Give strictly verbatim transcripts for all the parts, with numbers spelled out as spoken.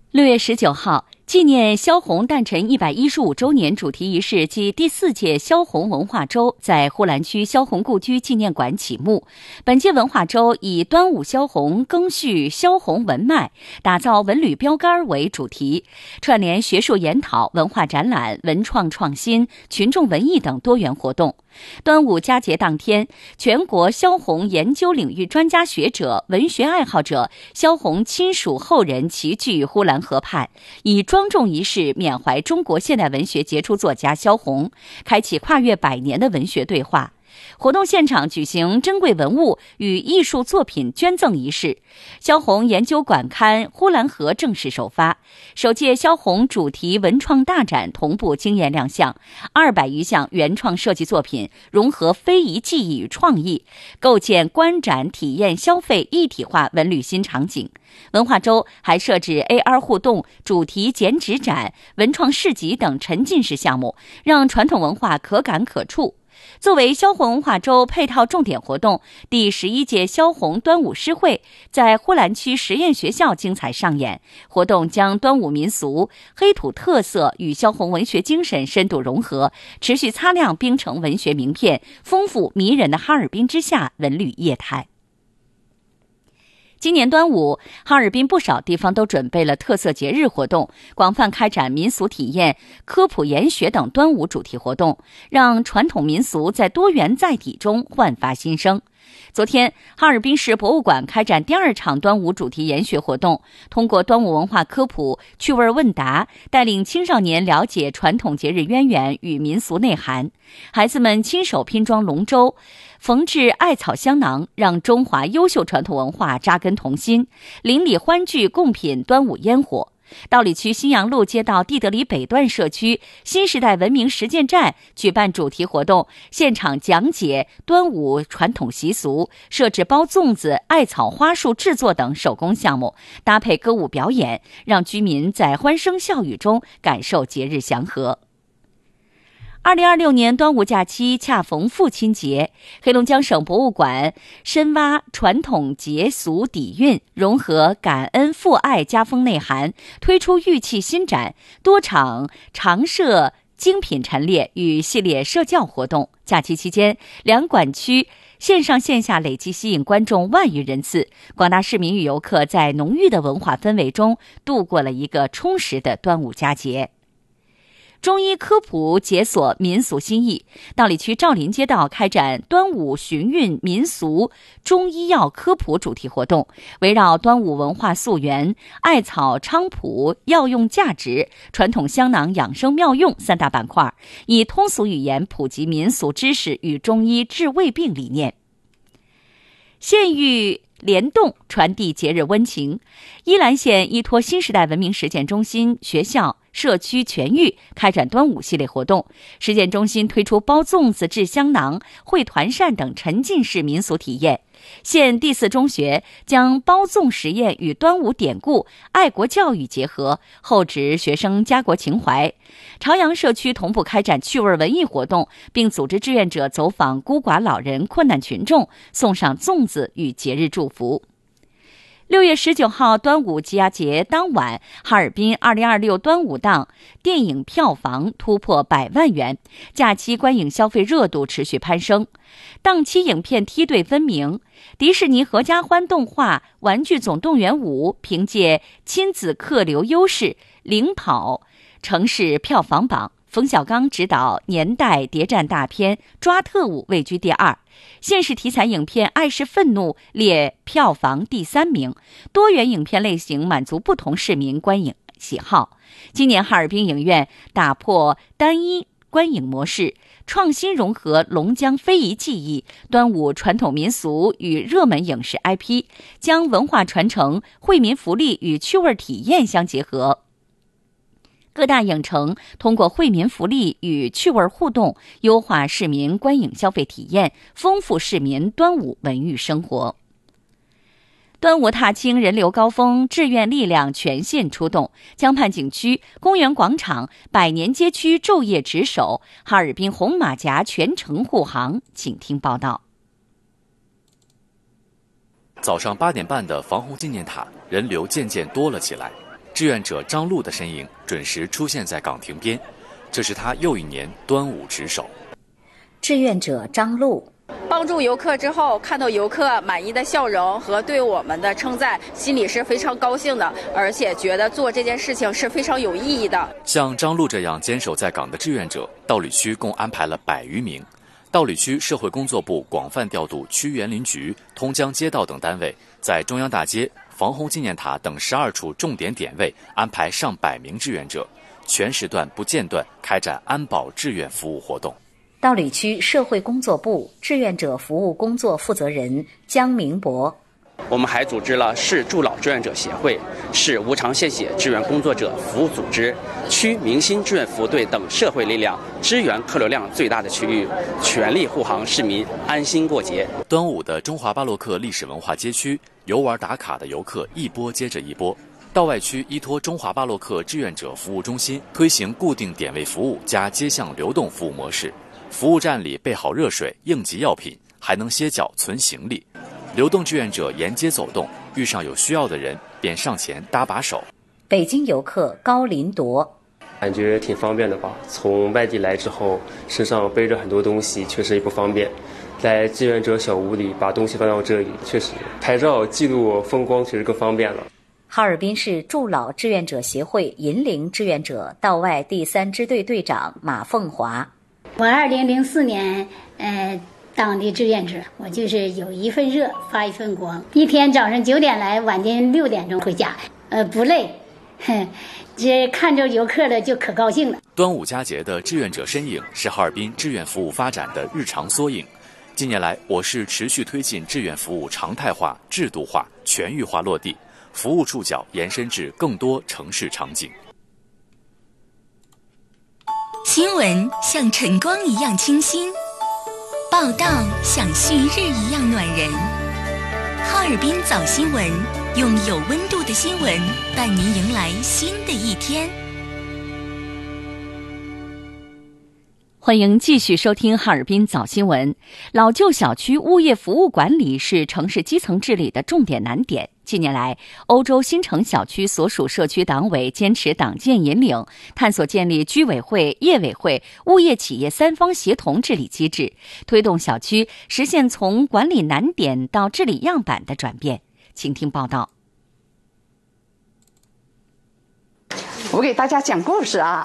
六月十九号，纪念萧红诞辰一百一十五周年主题仪式暨第四届萧红文化周在呼兰区萧红故居纪念馆启幕。本届文化周以端午萧红赓续萧红文脉，打造文旅标杆为主题，串联学术研讨、文化展览、文创创新、群众文艺等多元活动。端午佳节当天，全国萧红研究领域专家学者、文学爱好者、萧红亲属后人齐聚呼兰河畔，以庄重仪式缅怀中国现代文学杰出作家萧红，开启跨越百年的文学对话。活动现场举行珍贵文物与艺术作品捐赠仪式，萧红研究馆刊《呼兰河》正式首发，首届萧红主题文创大展同步惊艳亮相，二百余项原创设计作品融合非遗技艺与创意，构建观展、体验、消费一体化文旅新场景。文化周还设置 A R 互动、主题剪纸展、文创市集等沉浸式项目，让传统文化可感可触。作为萧红文化周配套重点活动，第十一届萧红端午诗会在呼兰区实验学校精彩上演。活动将端午民俗、黑土特色与萧红文学精神深度融合，持续擦亮冰城文学名片，丰富迷人的哈尔滨之夏文旅业态。今年端午，哈尔滨不少地方都准备了特色节日活动，广泛开展民俗体验、科普研学等端午主题活动，让传统民俗在多元载体中焕发新生。昨天，哈尔滨市博物馆开展第二场端午主题研学活动，通过端午文化科普、趣味问答，带领青少年了解传统节日渊源与民俗内涵。孩子们亲手拼装龙舟，缝制艾草香囊，让中华优秀传统文化扎根童心，邻里欢聚共品端午烟火。道里区新阳路街道地德里北段社区新时代文明实践站举办主题活动，现场讲解端午传统习俗，设置包粽子、艾草花束制作等手工项目，搭配歌舞表演，让居民在欢声笑语中感受节日祥和。二零二六年端午假期恰逢父亲节，黑龙江省博物馆深挖传统节俗底蕴，融合感恩父爱家风内涵，推出玉器新展，多场常设精品陈列与系列社教活动。假期期间，两馆区线上线下累计吸引观众万余人次，广大市民与游客在浓郁的文化氛围中度过了一个充实的端午佳节。中医科普解锁民俗新意，道里区赵林街道开展端午寻韵民俗中医药科普主题活动，围绕端午文化溯源、艾草菖蒲药用价值、传统香囊养生妙用三大板块，以通俗语言普及民俗知识与中医治胃病理念。县域联动传递节日温情，依兰县依托新时代文明实践中心、学校、社区全域开展端午系列活动，实践中心推出包粽子、制香囊、绘团扇等沉浸式民俗体验。县第四中学将包粽实验与端午典故、爱国教育结合，厚植学生家国情怀。朝阳社区同步开展趣味文艺活动，并组织志愿者走访孤寡老人、困难群众，送上粽子与节日祝福。六月十九号端午佳节当晚，哈尔滨二零二六端午档电影票房突破百万元，假期观影消费热度持续攀升。档期影片梯队分明，迪士尼合家欢动画《玩具总动员五》凭借亲子客流优势领跑城市票房榜。冯小刚执导年代谍战大片《抓特务》位居第二，现实题材影片《爱是愤怒》列票房第三名。多元影片类型满足不同市民观影喜好。今年哈尔滨影院打破单一观影模式，创新融合龙江非遗技艺、端午传统民俗与热门影视 I P， 将文化传承、惠民福利与趣味体验相结合。各大影城通过惠民福利与趣味互动，优化市民观影消费体验，丰富市民端午文娱生活。端午踏青人流高峰，志愿力量全线出动，江畔景区、公园广场、百年街区昼夜值守，哈尔滨红马甲全程护航。请听报道。 早上八点半的防洪纪念塔人流渐渐多了起来。 志愿者张璐的身影准时出现在岗亭边，这是他又一年端午值守。 志愿者张璐帮助游客之后，看到游客满意的笑容和对我们的称赞，心里是非常高兴的，而且觉得做这件事情是非常有意义的。 像张璐这样坚守在岗的志愿者，道里区共安排了百余名。道里区社会工作部广泛调度区园林局、通江街道等单位，在中央大街、防洪纪念塔等十二处重点点位安排上百名志愿者，全时段不间断开展安保志愿服务活动。 道里区社会工作部志愿者服务工作负责人江明博， 我们还组织了市助老志愿者协会、市无偿献血志愿工作者服务组织、区明星志愿服务队等社会力量，支援客流量最大的区域，全力护航市民安心过节。 端午的中华巴洛克历史文化街区，游玩打卡的游客一波接着一波。道外区依托中华巴洛克志愿者服务中心，推行固定点位服务加街巷流动服务模式。服务站里备好热水、应急药品，还能歇脚存行李。流动志愿者沿街走动，遇上有需要的人，便上前搭把手。 北京游客高林铎， 感觉挺方便的吧？从外地来之后，身上背着很多东西，确实也不方便。在志愿者小屋里把东西放到这里，确实拍照记录风光，确实更方便了。 哈尔滨市助老志愿者协会银陵志愿者道外第三支队队长马凤华。 我二零零四年，呃，当的志愿者，我就是有一份热发一份光，一天早上九点来，晚间六点钟回家，呃，不累，哼，这看着游客了就可高兴了。 端午佳节的志愿者身影是哈尔滨志愿服务发展的日常缩影。近年来，我市持续推进志愿服务常态化、制度化、全域化落地，服务触角延伸至更多城市场景。 新闻像晨光一样清新，报道像旭日一样暖人。哈尔滨早新闻，用有温度的新闻带您迎来新的一天。 欢迎继续收听哈尔滨早新闻。老旧小区物业服务管理是城市基层治理的重点难点。近年来，欧洲新城小区所属社区党委坚持党建引领，探索建立居委会、业委会、物业企业三方协同治理机制，推动小区实现从管理难点到治理样板的转变。请听报道。 我给大家讲故事啊。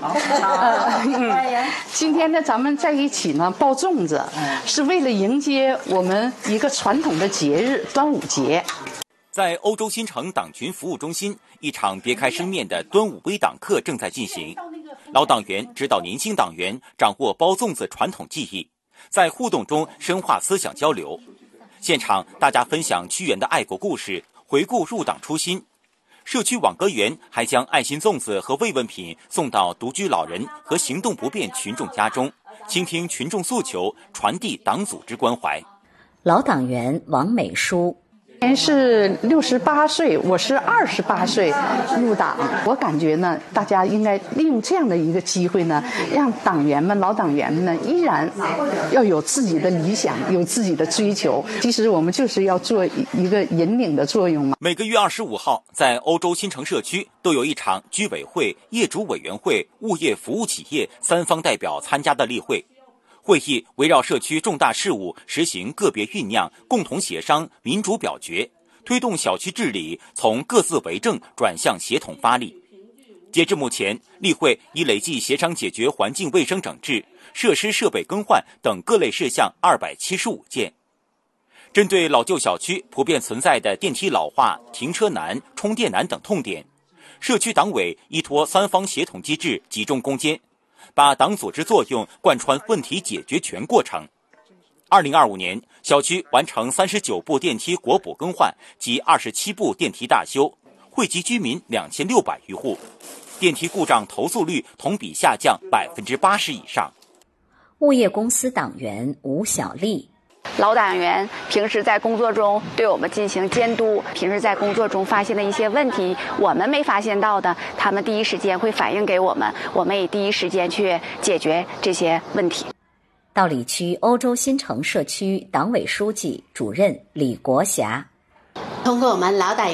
嗯，今天呢，咱们在一起呢包粽子，是为了迎接我们一个传统的节日——端午节。 在欧洲新城党群服务中心，一场别开生面的端午微党课正在进行。老党员指导年轻党员掌握包粽子传统技艺，在互动中深化思想交流。现场大家分享屈原的爱国故事，回顾入党初心。社区网格员还将爱心粽子和慰问品送到独居老人和行动不便群众家中，倾听群众诉求，传递党组织关怀。 老党员王美淑， 今年是六十八岁，我是二十八岁入党。我感觉呢，大家应该利用这样的一个机会呢，让党员们、老党员们呢，依然要有自己的理想，有自己的追求。其实我们就是要做一个引领的作用嘛。 每个月二十五号，在欧洲新城社区都有一场居委会、业主委员会、物业服务企业三方代表参加的例会。会议围绕社区重大事务实行个别酝酿、共同协商、民主表决，推动小区治理从各自为政转向协同发力。截至目前，例会已累计协商解决环境卫生整治、设施设备更换等各类事项二百七十五件。针对老旧小区普遍存在的电梯老化、停车难、充电难等痛点，社区党委依托三方协同机制集中攻坚，把党组织作用贯穿问题解决全过程。二零二五年，小区完成三十九部电梯国补更换及二十七部电梯大修，惠及居民两千六百余户，电梯故障投诉率同比下降百分之八十以上。 物业公司党员吴小丽， 老党员平时在工作中对我们进行监督，平时在工作中发现的一些问题，我们没发现到的，他们第一时间会反映给我们，我们也第一时间去解决这些问题。 道里区欧洲新城社区党委书记、主任李国霞， 通过我们老党员